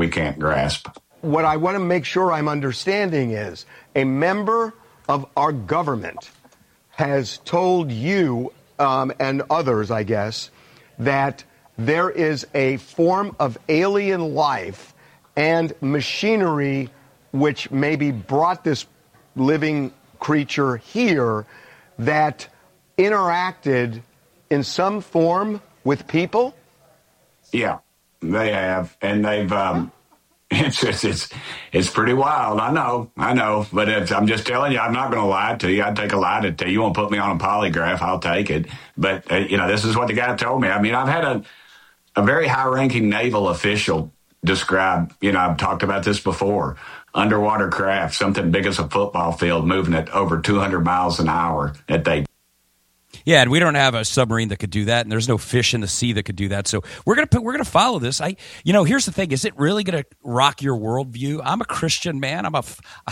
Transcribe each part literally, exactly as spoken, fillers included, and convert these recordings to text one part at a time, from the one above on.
we can't grasp. What I want to make sure I'm understanding is a member of our government has told you um, and others, I guess, that there is a form of alien life and machinery which maybe brought this living creature here that interacted in some form with people? Yeah, they have. And they've, um, it's, it's, it's, it's pretty wild. I know, I know. But it's, I'm just telling you, I'm not going to lie to you. I'd take a lie to tell you. You want to put me on a polygraph, I'll take it. But, uh, you know, this is what the guy told me. I mean, I've had a, a very high-ranking naval official describe, you know, I've talked about this before, underwater craft, something big as a football field, moving at over two hundred miles an hour at they. Yeah, and we don't have a submarine that could do that, and there's no fish in the sea that could do that. So we're gonna put, we're gonna follow this. I, you know, here's the thing: is it really gonna rock your worldview? I'm a Christian man. I'm a,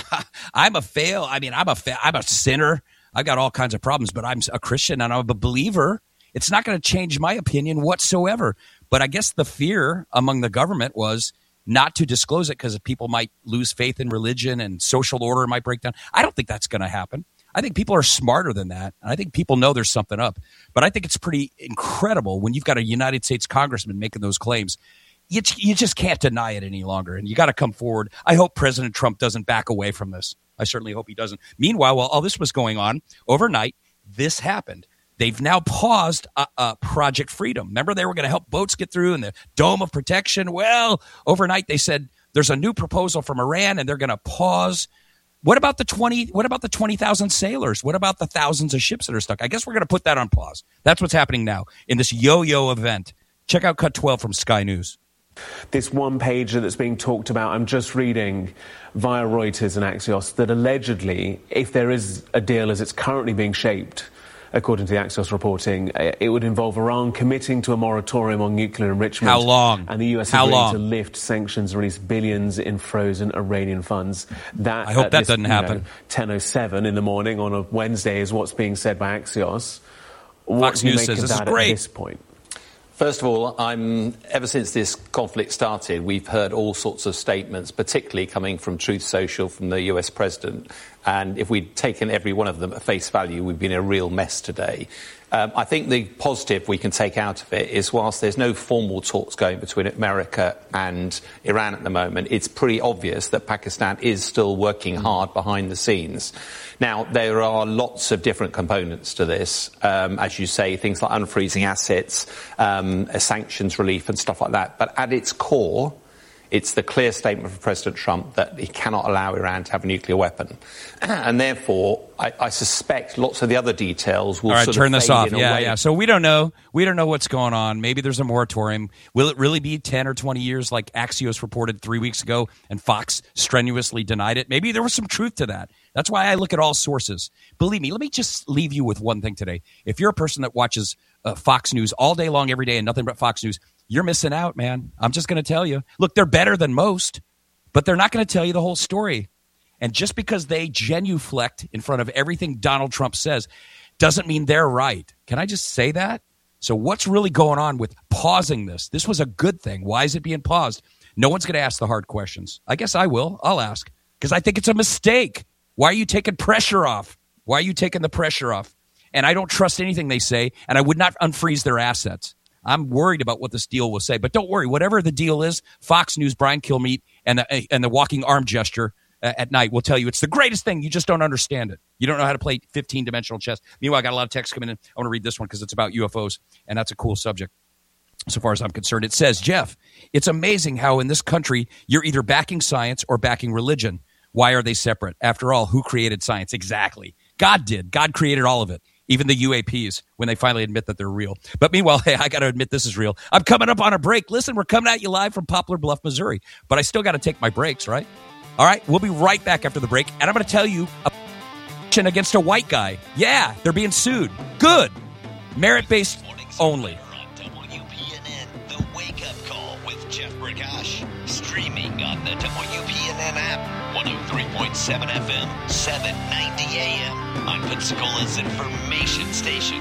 I'm a fail. I mean, I'm a, fa- I'm a sinner. I've got all kinds of problems, but I'm a Christian and I'm a believer. It's not going to change my opinion whatsoever. But I guess the fear among the government was not to disclose it because people might lose faith in religion and social order might break down. I don't think that's going to happen. I think people are smarter than that. And I think people know there's something up. But I think it's pretty incredible when you've got a United States congressman making those claims. You, you just can't deny it any longer. And you got to come forward. I hope President Trump doesn't back away from this. I certainly hope he doesn't. Meanwhile, while all this was going on, overnight, this happened. They've now paused uh, uh, Project Freedom. Remember, they were going to help boats get through in the Dome of Protection. Well, overnight they said there's a new proposal from Iran, and they're going to pause. What about the twenty? What about the twenty thousand sailors? What about the thousands of ships that are stuck? I guess we're going to put that on pause. That's what's happening now in this yo-yo event. Check out Cut twelve from Sky News. This one pager that's being talked about, I'm just reading via Reuters and Axios that allegedly, if there is a deal as it's currently being shaped, according to the Axios reporting, it would involve Iran committing to a moratorium on nuclear enrichment. How long? And the U S How agreeing long? to lift sanctions and release billions in frozen Iranian funds. That, I hope that this, doesn't happen. You know, ten oh seven in the morning on a Wednesday is what's being said by Axios. What Fox do you News make says of this is that great. at this point? First of all, I'm, ever since this conflict started, we've heard all sorts of statements, particularly coming from Truth Social, from the U S president. And if we'd taken every one of them at face value, we'd be in a real mess today. Um, I think the positive we can take out of it is whilst there's no formal talks going between America and Iran at the moment, it's pretty obvious that Pakistan is still working hard behind the scenes. Now, there are lots of different components to this. Um, as you say, things like unfreezing assets, um, sanctions relief and stuff like that. But at its core, it's the clear statement from President Trump that he cannot allow Iran to have a nuclear weapon. And therefore, I, I suspect lots of the other details will All right, sort turn of this fade off. in a Yeah, way. yeah. So we don't know. We don't know what's going on. Maybe there's a moratorium. Will it really be ten or twenty years like Axios reported three weeks ago and Fox strenuously denied it? Maybe there was some truth to that. That's why I look at all sources. Believe me, let me just leave you with one thing today. If you're a person that watches uh, Fox News all day long, every day, and nothing but Fox News, you're missing out, man. I'm just going to tell you. Look, they're better than most, but they're not going to tell you the whole story. And just because they genuflect in front of everything Donald Trump says doesn't mean they're right. Can I just say that? So what's really going on with pausing this? This was a good thing. Why is it being paused? No one's going to ask the hard questions. I guess I will. I'll ask because I think it's a mistake. Why are you taking pressure off? Why are you taking the pressure off? And I don't trust anything they say, and I would not unfreeze their assets. I'm worried about what this deal will say. But don't worry. Whatever the deal is, Fox News, Brian Kilmeade, and the, and the walking arm gesture uh, at night will tell you it's the greatest thing. You just don't understand it. You don't know how to play fifteen-dimensional chess. Meanwhile, I got a lot of texts coming in. I want to read this one because it's about U F Os, and that's a cool subject. So far as I'm concerned, it says, Jeff, it's amazing how in this country you're either backing science or backing religion. Why are they separate? After all, who created science? Exactly. God did. God created all of it. Even the U A Ps, when they finally admit that they're real. But meanwhile, hey, I got to admit this is real. I'm coming up on a break. Listen, we're coming at you live from Poplar Bluff, Missouri. But I still got to take my breaks, right? All right, we'll be right back after the break. And I'm going to tell you a action against a white guy. Yeah, they're being sued. Good. Merit-based only. W P N N, The Wake Up Call with Jeff Prakash. Streaming on the W P N N app. one oh three point seven F M, seven ninety A M. On Pensacola's information station.